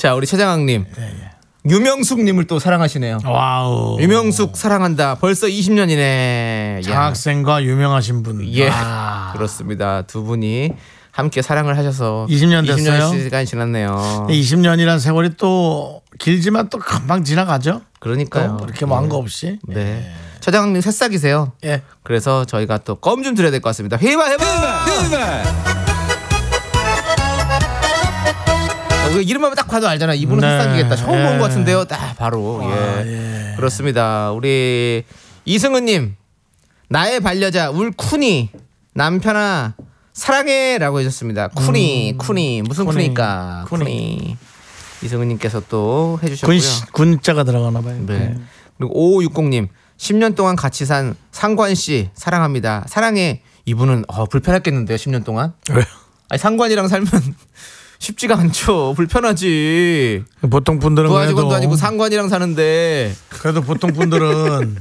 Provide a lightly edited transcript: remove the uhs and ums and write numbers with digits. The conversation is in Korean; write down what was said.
자, 우리 최장학님. 유명숙님을 또 사랑하시네요. 와우. 유명숙 사랑한다. 벌써 20년이네. 장학생과 유명하신 분. 예. 그렇습니다. 두 분이 함께 사랑을 하셔서 20년 됐어요? 20년 시간이 지났네요. 20년이란 세월이 또 길지만 또 금방 지나가죠. 그러니까요. 그렇게 먼 거 없이. 네. 최장학님 새싹이세요. 예. 그래서 저희가 또 껌 좀 드려야 될 것 같습니다. 해봐. 우리 이름만 딱 봐도 알잖아. 이분은 네. 새싹이겠다. 처음 본 것 같은데요. 딱 바로. 예. 그렇습니다. 우리 이승은님, 나의 반려자 울쿠니 남편아 사랑해라고 해주셨습니다. 쿠니 무슨 쿠니까 쿠니. 이승은님께서 또 해주셨고요. 군자가 들어가나 봐요. 네. 그리고 5560님 10년 동안 같이 산 상관씨 사랑합니다. 사랑해. 이분은 불편했겠는데요. 10년 동안. 왜요? 아니, 상관이랑 살면 쉽지가 않죠. 불편하지. 보통 분들은 부하직원도 그래도 아니고 상관이랑 사는데 보통 분들은